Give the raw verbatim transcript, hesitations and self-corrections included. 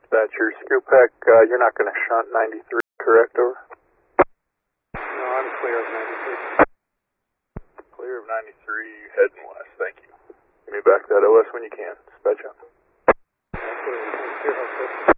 Dispatcher, Screwpack, uh, you're not going to shunt ninety-three, correct, over? No, I'm clear of ninety-three. Clear of ninety-three, heading west, thank you. Give me back that O S when you can. Dispatch up. Absolutely. Thanks for your help, sir.